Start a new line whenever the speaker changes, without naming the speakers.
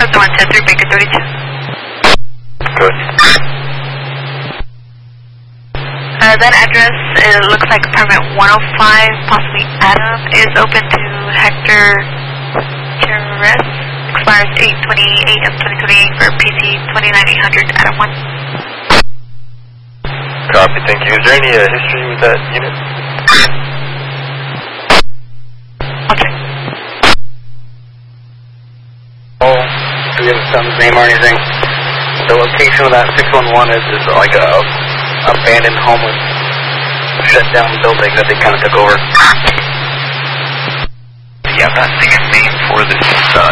The 110-3, Baker 32.
Good.
That address, it looks like apartment 105, possibly Adam, is open to Hector Cheres. Expires 8/20 a.m. 2028 for PT 29800 Adam 1.
Copy, thank you. Is there any history with that unit?
I'll check.
Oh, do we have a son's name or anything? The location of that 611 is like a abandoned homeless shut down building that they kind of took over.
Yeah, I'm not seeing a name for this